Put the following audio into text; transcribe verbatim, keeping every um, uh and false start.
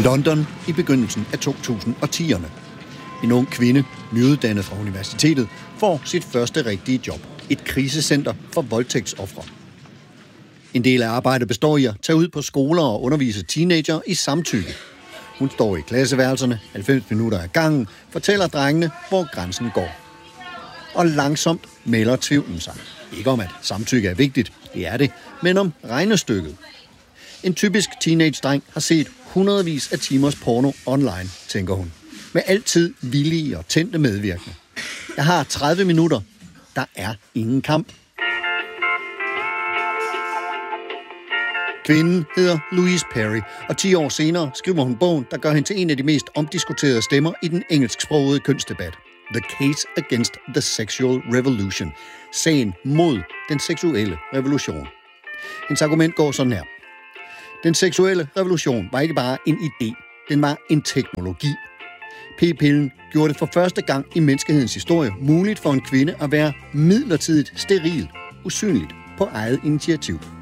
London i begyndelsen af to tusind og tierne. En ung kvinde, nyuddannet fra universitetet, får sit første rigtige job. Et krisecenter for voldtægtsofre. En del af arbejdet består i at tage ud på skoler og undervise teenager i samtykke. Hun står i klasseværelserne, halvfems minutter ad gangen, fortæller drengene, hvor grænsen går. Og langsomt melder tvivlen sig. Ikke om, at samtykke er vigtigt, det er det, men om regnestykket. En typisk teenage-dreng har set hundredvis af timers porno online, tænker hun. Med altid villige og tændte medvirkende. Jeg har tredive minutter. Der er ingen kamp. Kvinden hedder Louise Perry, og ti år senere skriver hun bogen, der gør hende til en af de mest omdiskuterede stemmer i den engelsksprogede kønsdebat. The Case Against the Sexual Revolution. Sagen mod den seksuelle revolution. Hendes argument går sådan her. Den seksuelle revolution var ikke bare en idé, den var en teknologi. P-pillen gjorde det for første gang i menneskehedens historie muligt for en kvinde at være midlertidigt steril, usynligt på eget initiativ.